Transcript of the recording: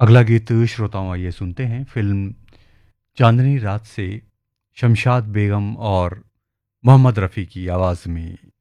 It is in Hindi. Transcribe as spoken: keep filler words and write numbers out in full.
अगला गीत श्रोताओं आइए सुनते हैं फिल्म चांदनी रात से शमशाद बेगम और मोहम्मद रफ़ी की आवाज़ में।